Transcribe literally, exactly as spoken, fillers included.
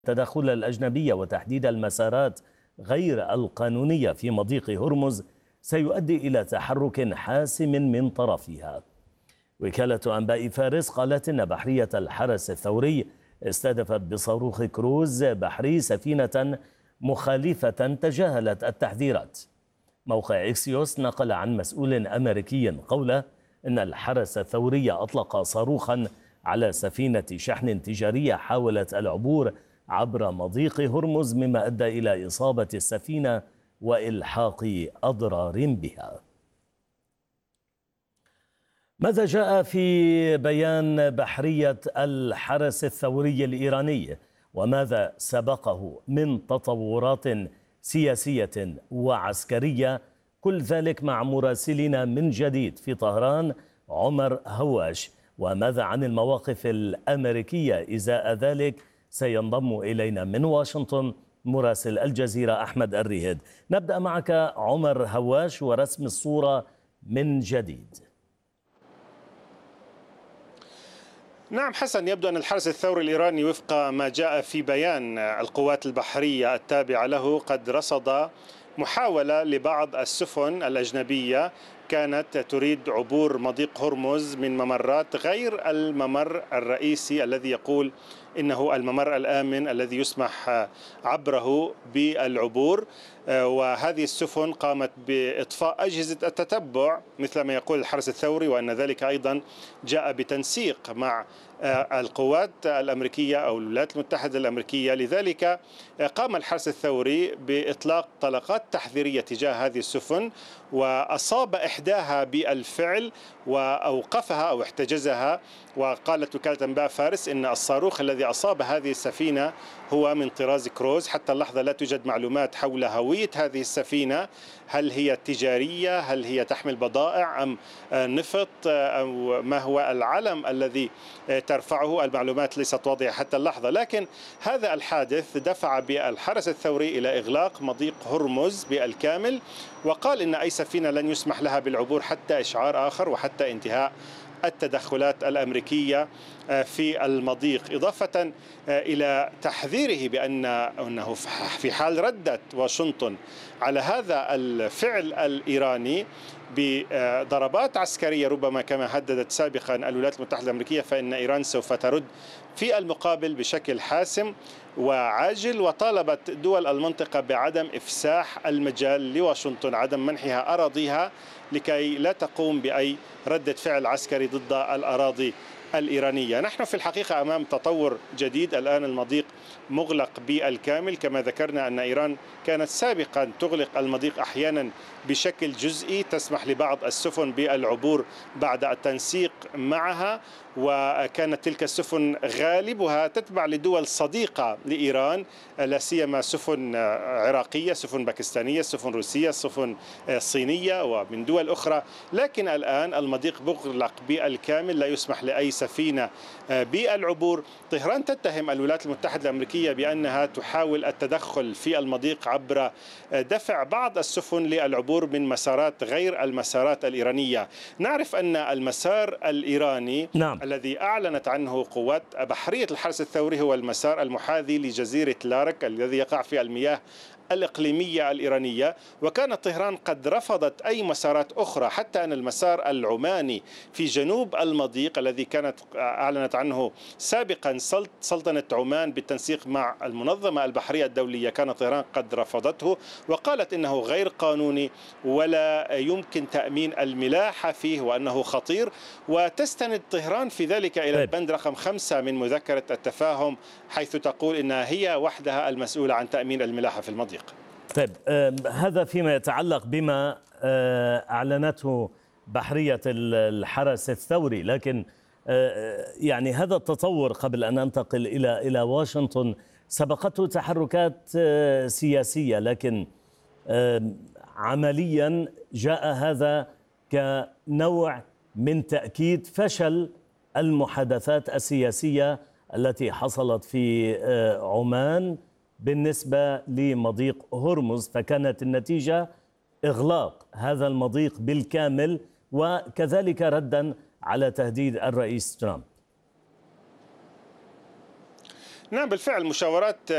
التدخل الأجنبي وتحديد المسارات غير القانونية في مضيق هرمز سيؤدي إلى تحرك حاسم من طرفها. وكالة أنباء فارس قالت إن بحرية الحرس الثوري استهدفت بصاروخ كروز بحري سفينة مخالفة تجاهلت التحذيرات. موقع إكسيوس نقل عن مسؤول أمريكي قوله إن الحرس الثوري أطلق صاروخا على سفينة شحن تجارية حاولت العبور عبر مضيق هرمز، مما أدى إلى إصابة السفينة وإلحاق أضرار بها. ماذا جاء في بيان بحرية الحرس الثوري الإيراني وماذا سبقه من تطورات سياسية وعسكرية؟ كل ذلك مع مراسلنا من جديد في طهران عمر هواش. وماذا عن المواقف الأمريكية إزاء ذلك؟ سينضم إلينا من واشنطن مراسل الجزيرة أحمد الريهد. نبدأ معك عمر هواش ورسم الصورة من جديد. نعم حسن، يبدو أن الحرس الثوري الإيراني وفق ما جاء في بيان القوات البحرية التابعة له قد رصد محاولة لبعض السفن الأجنبية كانت تريد عبور مضيق هرمز من ممرات غير الممر الرئيسي الذي يقول إنه الممر الآمن الذي يسمح عبره بالعبور. وهذه السفن قامت بإطفاء أجهزة التتبع مثل ما يقول الحرس الثوري، وأن ذلك أيضا جاء بتنسيق مع القوات الأمريكية أو الولايات المتحدة الأمريكية. لذلك قام الحرس الثوري بإطلاق طلقات تحذيرية تجاه هذه السفن، وأصاب إحداها بالفعل وأوقفها أو احتجزها. وقالت وكالة أنباء فارس إن الصاروخ الذي أصاب هذه السفينة هو من طراز كروز. حتى اللحظة لا توجد معلومات حول هوية هذه السفينة، هل هي تجارية، هل هي تحمل بضائع أم نفط، أو ما هو العلم الذي ترفعه. المعلومات ليست واضحة حتى اللحظة، لكن هذا الحادث دفع بالحرس الثوري إلى إغلاق مضيق هرمز بالكامل، وقال إن أي سفينة لن يسمح لها بالعبور حتى إشعار آخر وحتى انتهاء التدخلات الأمريكية في المضيق، إضافة إلى تحذيره بأن أنه في حال ردت واشنطن على هذا الفعل الإيراني بضربات عسكرية ربما كما هددت سابقا الولايات المتحدة الأمريكية، فإن إيران سوف ترد في المقابل بشكل حاسم وعاجل. وطالبت دول المنطقة بعدم إفساح المجال لواشنطن، عدم منحها أراضيها لكي لا تقوم بأي ردة فعل عسكري ضد الأراضي الإيرانية. نحن في الحقيقة أمام تطور جديد. الآن المضيق مغلق بالكامل، كما ذكرنا أن إيران كانت سابقا تغلق المضيق أحيانا بشكل جزئي، تسمح لبعض السفن بالعبور بعد التنسيق معها، وكانت تلك السفن غالبها تتبع لدول صديقة لإيران، لا سيما سفن عراقية، سفن باكستانية، سفن روسية، سفن صينية ومن دول أخرى. لكن الآن المضيق مغلق بالكامل، لا يسمح لأي سفينة بالعبور. طهران تتهم الولايات المتحدة الأمريكية بأنها تحاول التدخل في المضيق عبر دفع بعض السفن للعبور من مسارات غير المسارات الإيرانية. نعرف أن المسار الإيراني نعم. الذي أعلنت عنه قوات بحرية الحرس الثوري هو المسار المحاذي لجزيرة لارك الذي يقع في المياه الإقليمية الإيرانية، وكانت طهران قد رفضت أي مسارات أخرى، حتى أن المسار العماني في جنوب المضيق الذي كانت أعلنت عنه سابقا سلطنة عمان بالتنسيق مع المنظمة البحرية الدولية، كانت طهران قد رفضته وقالت إنه غير قانوني ولا يمكن تأمين الملاحة فيه وأنه خطير. وتستند طهران في ذلك إلى البند رقم خمسة من مذكرة التفاهم، حيث تقول إنها هي وحدها المسؤولة عن تأمين الملاحة في المضيق. طيب، هذا فيما يتعلق بما أعلنته بحرية الحرس الثوري، لكن يعني هذا التطور قبل أن أنتقل إلى إلى واشنطن سبقته تحركات سياسية، لكن عمليا جاء هذا كنوع من تأكيد فشل المحادثات السياسية التي حصلت في عمان بالنسبة لمضيق هرمز، فكانت النتيجة إغلاق هذا المضيق بالكامل وكذلك ردا على تهديد الرئيس ترامب. نعم بالفعل مشاورات